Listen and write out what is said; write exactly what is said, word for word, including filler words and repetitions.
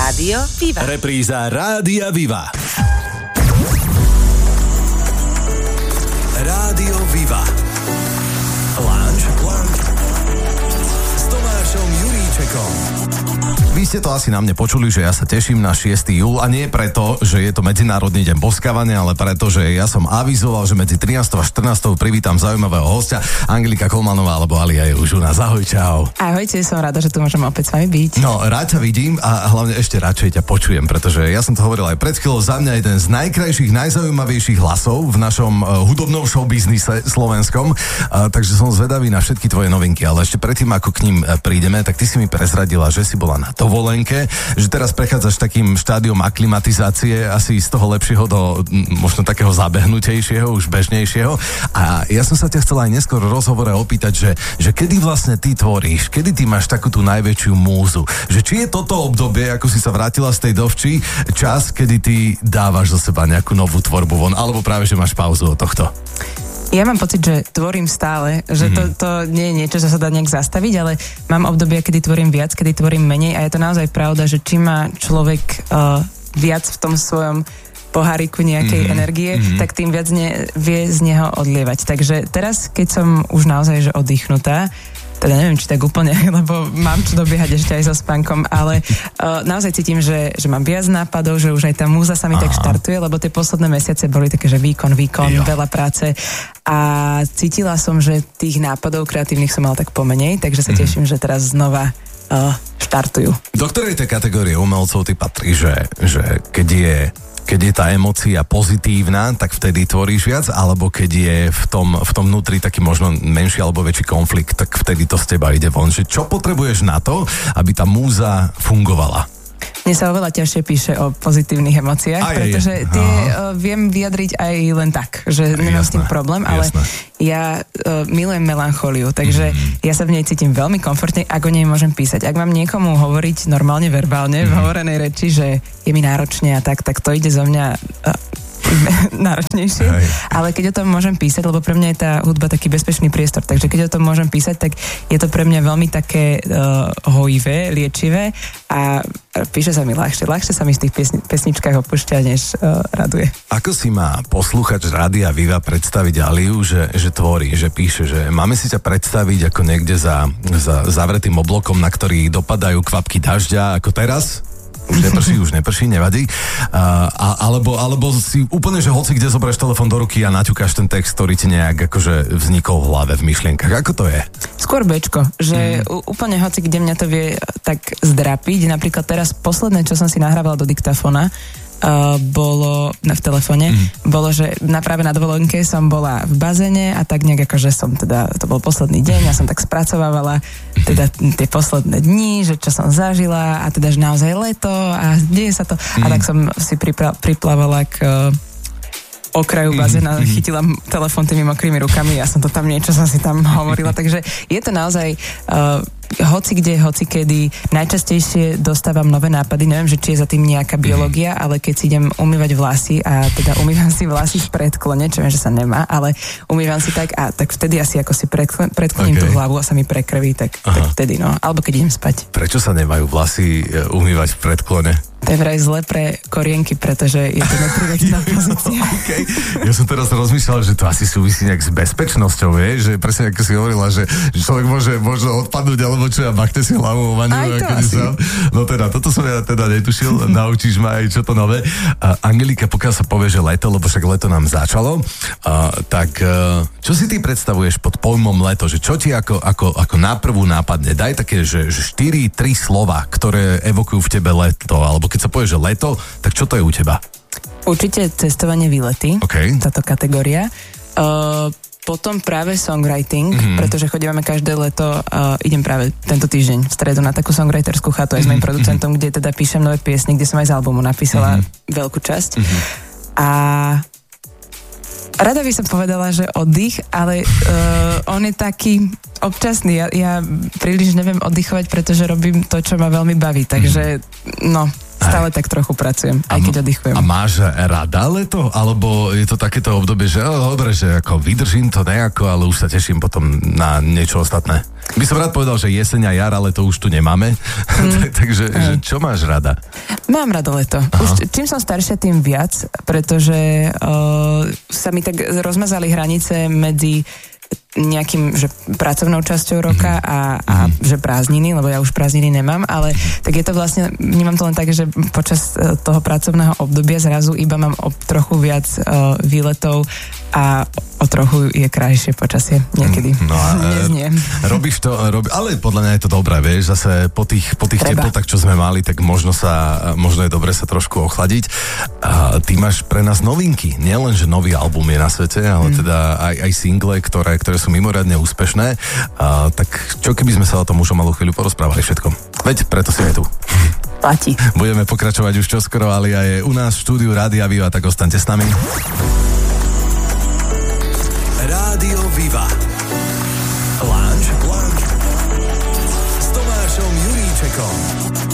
Rádio Viva. Repríza Rádia Viva. Rádio Viva. Lounge s Tomášom Juríčekom. Vy ste to asi na mne počuli, že ja sa teším na šiesteho júla a nie preto, že je to Medzinárodný deň boskávania, ale preto, že ja som avizoval, že medzi trinásteho a štrnásteho privítam zaujímavého hostia. Angelika Kolmanová alebo Alia je už u nás. Ahoj, čau. Ahojte, som rada, že tu môžem opäť s vami byť. No, rád ťa vidím a hlavne ešte radšej ťa počujem, pretože ja som to hovoril aj pred chvíľou, za mňa jeden z najkrajších, najzaujímavejších hlasov v našom uh, hudobnom showbiznise slovenskom, uh, takže som zvedavý na všetky tvoje novinky, ale ešte predtým, ako k ním uh, prídeme, tak ty si mi prezradila, že si bola na dovolenke, že teraz prechádzaš takým štádiom aklimatizácie, asi z toho lepšieho do m, možno takého zabehnutejšieho, už bežnejšieho. A ja som sa ťa chcela aj neskôr v rozhovore opýtať, že, že kedy vlastne ty tvoríš, kedy ty máš takú tú najväčšiu múzu, že či je toto obdobie, ako si sa vrátila z tej dovči, čas, kedy ty dávaš zo seba nejakú novú tvorbu von, alebo práve, že máš pauzu od tohto? Ja mám pocit, že tvorím stále, že mm-hmm. to, to nie je niečo, čo sa dá nejak zastaviť, ale mám obdobia, kedy tvorím viac, kedy tvorím menej a je to naozaj pravda, že čím má človek uh, viac v tom svojom poháriku nejakej mm-hmm. energie, mm-hmm. tak tým viac ne, vie z neho odlievať. Takže teraz, keď som už naozaj že oddychnutá, teda neviem, či tak úplne, lebo mám čo dobiehať ešte aj so spánkom, ale uh, naozaj cítim, že, že mám viac nápadov, že už aj tá múza sa mi Aha. tak štartuje, lebo tie posledné mesiace boli také, že výkon, výkon, jo. veľa práce a cítila som, že tých nápadov kreatívnych som mala tak pomenej, takže sa teším, mm. že teraz znova uh, štartujú. Do ktorej tej kategórie umelcov ty patrí, že, že keď je keď je tá emócia pozitívna, tak vtedy tvoríš viac, alebo keď je v tom, v tom vnútri taký možno menší alebo väčší konflikt, tak vtedy to z teba ide von. Že čo potrebuješ na to, aby tá múza fungovala? Mne sa oveľa ťažšie píše o pozitívnych emóciách, aj, pretože tie uh, viem vyjadriť aj len tak, že nemám s tým problém, ale jasné. ja uh, milujem melanchóliu, takže mm. ja sa v nej cítim veľmi komfortne, ak o nej môžem písať. Ak mám niekomu hovoriť normálne, verbálne, mm. v hovorenej reči, že je mi náročne a tak, tak to ide zo mňa... Uh, náročnejšie, Hej. ale keď o tom môžem písať, lebo pre mňa je tá hudba taký bezpečný priestor, takže keď o tom môžem písať, tak je to pre mňa veľmi také uh, hojivé, liečivé a píše sa mi ľahšie. Ľahšie sa mi v tých piesni, pesničkách opúšťa, než uh, raduje. Ako si má posluchač Rádia Viva predstaviť Aliu, že, že tvorí, že píše, že máme si ťa predstaviť ako niekde za, za zavretým oblokom, na ktorý dopadajú kvapky dažďa, ako teraz? Už neprší, už neprší, nevadí. Uh, a, alebo, alebo si úplne, že hoci kde zoberieš telefón do ruky a naťukáš ten text, ktorý ti nejak akože vznikol v hlave, v myšlienkach. Ako to je? Skôr bečko, že mm. úplne hoci kde mňa to vie tak zdrapiť. Napríklad teraz posledné, čo som si nahrávala do diktafóna, Uh, bolo na, v telefóne, mm. bolo, že na, práve na dovolenke som bola v bazéne a tak nejak akože som teda, to bol posledný deň, ja som tak spracovávala teda tie posledné dni, že čo som zažila a teda, že naozaj leto a deje sa to mm. a tak som si pripla, priplávala k uh, okraju bazéna, mm. chytila telefón tými mokrými rukami a som to tam niečo som si tam hovorila, takže je to naozaj uh, hoci kde, hoci kedy, najčastejšie dostávam nové nápady, neviem, že či je za tým nejaká biológia, ale keď si idem umývať vlasy a teda umývam si vlasy v predklone, čo viem, že sa nemá, ale umývam si tak a tak vtedy asi ako si predkloním okay. tú hlavu a sa mi prekrví, tak, tak vtedy, no, alebo keď idem spať. Prečo sa nemajú vlasy umývať v predklone? To je vraj zle pre korienky, pretože je to neprivektná pozícia. Okay. Ja som teraz rozmýšľal, že to asi súvisí nejak s bezpečnosťou, vieš, že presne ako si hovorila, že človek môže, môže odpadnúť alebo čo, a bachte si hlavu o vaniu. Aj to asi. Sa... No teda, toto som ja teda netušil, naučíš ma aj čo to nové. Uh, Angelika, pokiaľ sa povie, že leto, lebo však leto nám začalo, uh, tak uh, čo si ty predstavuješ pod pojmom leto? Že čo ti ako, ako, ako náprvu nápadne? Daj také, že, že štyri tri slova, ktoré evokujú v tebe leto, alebo keď sa povie, že leto, tak čo to je u teba? Určite cestovanie, výlety, okay. táto kategória. Uh, potom práve songwriting, mm-hmm. pretože chodívame každé leto, uh, idem práve tento týždeň v stredu na takú songwriterskú chatu aj s mojím mm-hmm. producentom, kde teda píšem nové piesne, kde som aj z albumu napísala mm-hmm. veľkú časť. Mm-hmm. A rada by som povedala, že oddych, ale uh, on je taký občasný. Ja, ja príliš neviem oddychovať, pretože robím to, čo ma veľmi baví, takže no... stále tak trochu pracujem, aj keď oddychujem. A máš rada leto? Alebo je to takéto obdobie, že oh, dobre, že ako vydržím to nejako, ale už sa teším potom na niečo ostatné? By som rád povedal, že jeseň a jar, ale to už tu nemáme. Mm. Takže že čo máš rada? Mám rada leto. Aha. Už čím som staršia, tým viac, pretože uh, sa mi tak rozmazali hranice medzi nejakým, že pracovnou časťou roka a, a mm. že prázdniny, lebo ja už prázdniny nemám, ale tak je to vlastne, vnímam to len tak, že počas toho pracovného obdobia zrazu iba mám o trochu viac uh, výletov a o trochu je krajšie počasie niekedy. No a Neznie. robíš to, rob, ale podľa mňa je to dobré, vieš, zase po tých, po tých teplotách, čo sme mali, tak možno sa, možno je dobre sa trošku ochladiť. A ty máš pre nás novinky, nielen, že nový album je na svete, ale mm. teda aj, aj single, ktoré, ktoré sú mimoriadne úspešné. A, tak čo keby sme sa o tom už o malú chvíľu porozprávali všetko? Veď preto si aj tu. Platí. Budeme pokračovať už čoskoro, ale aj u nás v štúdiu Rádia Viva, tak ostaňte s nami. Rádio Viva. Lunch, lunch s Tomášom Juríčekom.